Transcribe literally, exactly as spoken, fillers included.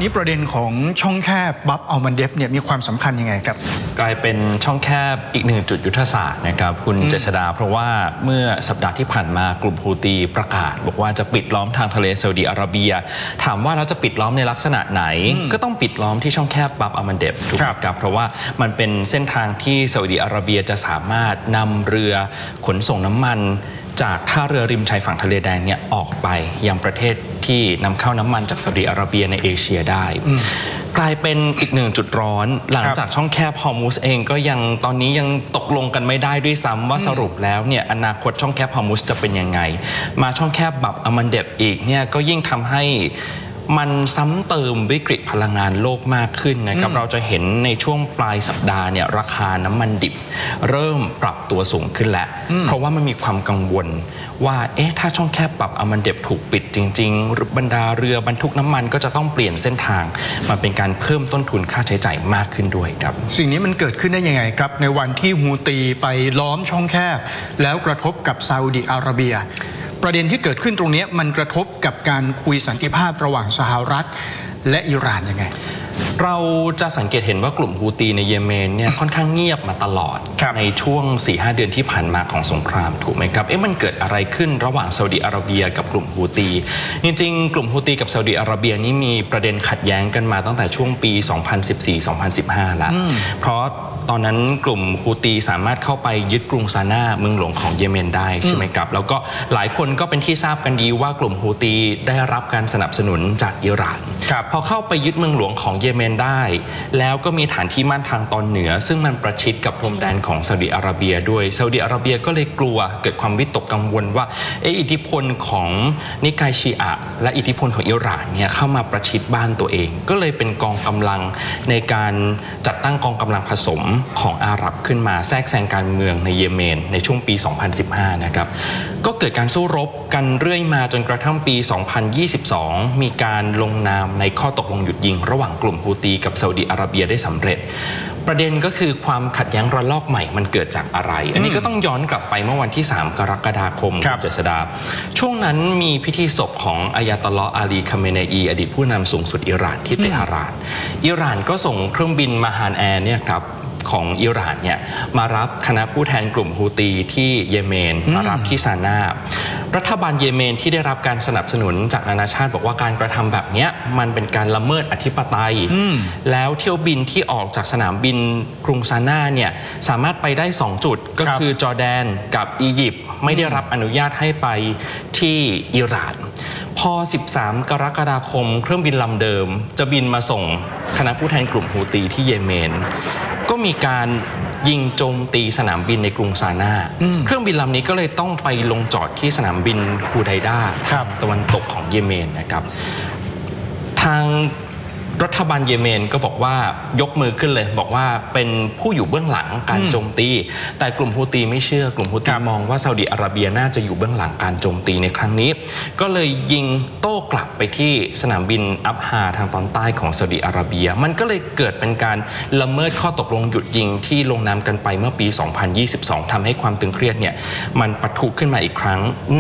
นี้ประเด็นของช่องแคบบับอัลมันเดฟเนี่ยมีความสำคัญยังไงครับกลายเป็นช่องแคบอีกหนึ่งจุดยุทธศาสตร์นะครับคุณเจษดาเพราะว่าเมื่อสัปดาห์ที่ผ่านมากลุ่มฮูตีประกาศบอกว่าจะปิดล้อมทางทะเลซาอุดิอาระเบียถามว่าเราจะปิดล้อมในลักษณะไหนก็ต้องปิดล้อมที่ช่องแคบบับอัลมันเดฟถูกไหมครับเพราะว่ามันเป็นเส้นทางที่ซาอุดิอาระเบียจะสามารถนำเรือขนส่งน้ำมันจากท่าเรือริมชายฝั่งทะเลแดงเนี่ยออกไปยังประเทศที่นำเข้าน้ำมันจากซาอุดิอาระเบียในเอเชียได้กลายเป็นอีกหนึ่งจุดร้อนหลังจากช่องแคบฮอร์มุสเองก็ยังตอนนี้ยังตกลงกันไม่ได้ด้วยซ้ำว่าสรุปแล้วเนี่ยอนาคตช่องแคบฮอร์มุสจะเป็นยังไงมาช่องแคบบับอัลมันเดฟอีกเนี่ยก็ยิ่งทำให้มันซ้ำเติมวิกฤตพลังงานโลกมากขึ้นนะครับเราจะเห็นในช่วงปลายสัปดาห์เนี่ยราคาน้ำมันดิบเริ่มปรับตัวสูงขึ้นแล้วเพราะว่ามันมีความกังวลว่าเอ๊ะถ้าช่องแคบบับอัลมันเดฟถูกปิดจริงๆบรรดาเรือบรรทุกน้ำมันก็จะต้องเปลี่ยนเส้นทางมาเป็นการเพิ่มต้นทุนค่าใช้จ่ายมากขึ้นด้วยครับสิ่งนี้มันเกิดขึ้นได้ยังไงครับในวันที่ฮูตีไปล้อมช่องแคบแล้วกระทบกับซาอุดิอาระเบียประเด็นที่เกิดขึ้นตรงนี้มันกระทบกับการคุยสันติภาพระหว่างสหรัฐและอิหร่านยังไงเราจะสังเกตเห็นว่ากลุ่มฮูตีในเยเมนเนี่ยค่อนข้างเงียบมาตลอดในช่วง สี่ห้า เดือนที่ผ่านมาของสงครามถูกไหมครับเอ๊ะมันเกิดอะไรขึ้นระหว่างซาอุดิอาระเบียกับกลุ่มฮูตีจริงๆกลุ่มฮูตีกับซาอุดิอาระเบียนี่มีประเด็นขัดแย้งกันมาตั้งแต่ช่วงปี สองพันสิบสี่ สองพันสิบห้า แล้วเพราะตอนนั้นกลุ่มฮูตีสามารถเข้าไปยึดกรุงซานาเมืองหลวงของเยเมนได้ใช่ไหมครับแล้วก็หลายคนก็เป็นที่ทราบกันดีว่ากลุ่มฮูตีได้รับการสนับสนุนจากอิหร่านพอเข้าไปยึดเมืองหลวงของเยเมนได้แล้วก็มีฐานที่มั่นทางตอนเหนือซึ่งมันประชิดกับพรมแดนของซาอุดิอาระเบียด้วยซาอุดิอาระเบียก็เลยกลัวเกิดความวิตกกังวลว่าเอออิทธิพลของนิกายชีอะและอิทธิพลของอิหร่านเนี่ยเข้ามาประชิดบ้านตัวเองก็เลยเป็นกองกำลังในการจัดตั้งกองกำลังผสมของอาหรับขึ้นมาแทรกแซงการเมืองในเยเมนในช่วงปี สองพันสิบห้า นะครับก็เกิดการสู้รบกันเรื่อยมาจนกระทั่งปี สองพันยี่สิบสอง มีการลงนามในข้อตกลงหยุดยิงระหว่างกลุ่มฮูตีกับซาอุดิอาระเบียได้สำเร็จประเด็นก็คือความขัดแย้งระลอกใหม่มันเกิดจากอะไรอันนี้ก็ต้องย้อนกลับไปเมื่อวันที่ สาม กรกฎาคมเจษฎาช่วงนั้นมีพิธีศพของอายาตอลลอฮ์อาลีคาเมเนอีอดีตผู้นำสูงสุดอิหร่านที่เตหะรานอิหร่านก็ส่งเครื่องบินมาฮานแอร์เนี่ยครับของอิหร่านเนี่ยมารับคณะผู้แทนกลุ่มฮูตีที่เยเมนมารับที่ซานารัฐบาลเยเมนที่ได้รับการสนับสนุนจากนานาชาติบอกว่าการกระทำแบบนี้มันเป็นการละเมิดอธิปไตยแล้วเที่ยวบินที่ออกจากสนามบินกรุงซานาเนี่ยสามารถไปได้สองจุดก็คือจอร์แดนกับอียิปต์ไม่ได้รับอนุญาตให้ไปที่อิหร่านพอ สิบสาม กรกฎาคมเครื่องบินลำเดิมจะบินมาส่งคณะผู้แทนกลุ่มฮูตีที่เยเมนก็มีการยิงโจมตีสนามบินในกรุงซานาเครื่องบินลำนี้ก็เลยต้องไปลงจอดที่สนามบินคูไดดาตะวันตกของเยเมนนะครับทางรัฐบาลเยเมนก็บอกว่ายกมือขึ้นเลยบอกว่าเป็นผู้อยู่เบื้องหลังการโจมตีแต่กลุ่มฮูตีไม่เชื่อกลุ่มฮูตีมองว่าซาอุดิอาระเบียน่าจะอยู่เบื้องหลังการโจมตีในครั้งนี้ก็เลยยิงโต้กลับไปที่สนามบินอับฮาทางตอนใต้ของซาอุดิอาระเบียมันก็เลยเกิดเป็นการละเมิดข้อตกลงหยุดยิงที่ลงนามกันไปเมื่อปี สองพันยี่สิบสอง ทำให้ความตึงเครียดเนี่ยมันปะทุขึ้นมาอีกครั้ง